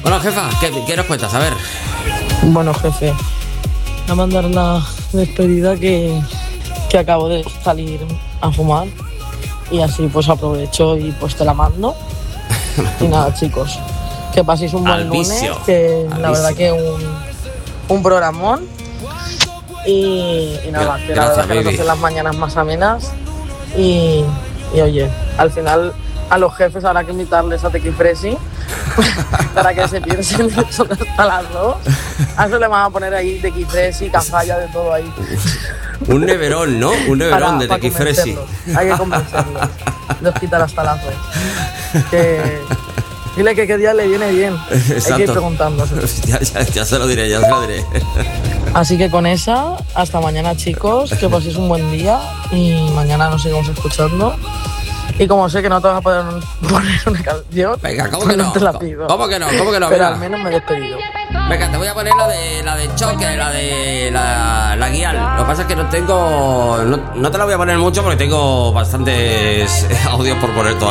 Bueno, jefa, ¿qué nos cuentas? A ver. Bueno, jefe, voy a mandar la despedida que acabo de salir a fumar y así pues aprovecho y pues te la mando. Y nada, chicos, que paséis un buen lunes, que la verdad que un programón y nada, que la verdad que nos hacen las mañanas más amenas y oye, al final a los jefes habrá que invitarles a Tequifresi para que se piensen hasta las 2. A eso le van a poner ahí Tequifresi, cazalla, de todo ahí. Un neverón, ¿no? Un neverón de Tequifresi. Hay que convencerlos. Los quitar hasta las 2. Dile que qué día le viene bien. Exacto. Hay que ir preguntándose. Ya se lo diré, Así que con esa, hasta mañana, chicos. Que paséis un buen día y mañana nos sigamos escuchando. Y como sé que no te vas a poder poner una canción, venga, ¿cómo que no? Te la pido. ¿Cómo que no? Pero venga. al menos me he despedido. Venga, te voy a poner la de choque, la de la guial. Lo que pasa es que no te la voy a poner mucho porque tengo bastantes audios por poner todavía.